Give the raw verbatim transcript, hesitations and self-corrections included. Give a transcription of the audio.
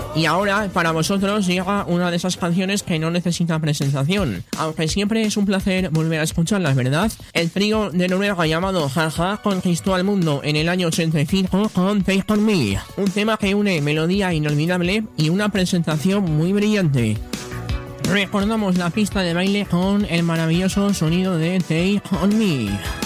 Y ahora, para vosotros, llega una de esas canciones que no necesita presentación. Aunque siempre es un placer volver a escucharlas, ¿verdad? El trío de Noruega llamado Jaja conquistó al mundo en el año ochenta y cinco con Take On Me, un tema que une melodía inolvidable y una presentación muy brillante. Recordamos la pista de baile con el maravilloso sonido de Take On Me.